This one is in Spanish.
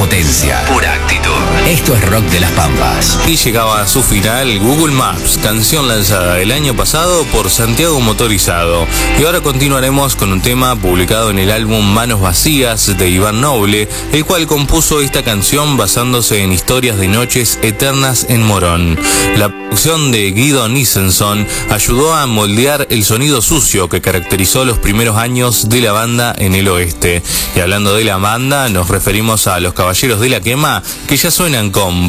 potencia, pura actitud. Esto es Rock de las Pampas. Y llegaba a su final Google Maps, canción lanzada el año pasado por Santiago Motorizado. Y ahora continuaremos con un tema publicado en el álbum Manos Vacías de Iván Noble, el cual compuso esta canción basándose en historias de noches eternas en Morón. La producción de Guido Nissenson ayudó a moldear el sonido sucio que caracterizó los primeros años de la banda en el oeste. Y hablando de la banda, nos referimos a Los Caballeros de la Quema, que ya suenan con